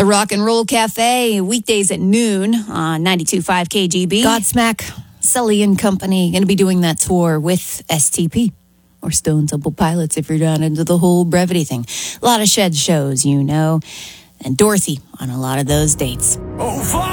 The Rock and Roll Cafe, weekdays at noon on 92.5 KGB. Godsmack, Sully and Company, going to be doing that tour with STP, or Stone Temple Pilots, if you're down into the whole brevity thing. A lot of Shed shows, you know, and Dorothy on a lot of those dates. Oh,